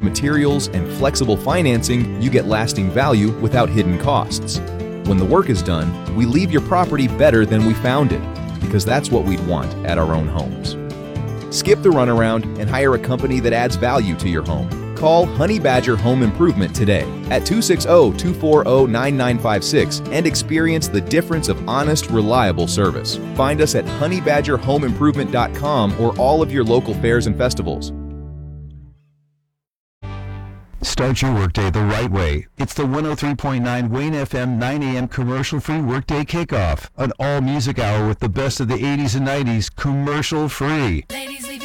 materials, and flexible financing, you get lasting value without hidden costs. When the work is done, we leave your property better than we found it, because that's what we'd want at our own homes. Skip the runaround and hire a company that adds value to your home. Call Honey Badger Home Improvement today at 260-240-9956 and experience the difference of honest, reliable service. Find us at honeybadgerhomeimprovement.com or all of your local fairs and festivals. Start your workday the right way. It's the 103.9 Wayne FM 9 a.m. commercial-free workday kickoff. An all-music hour with the best of the 80s and 90s commercial-free.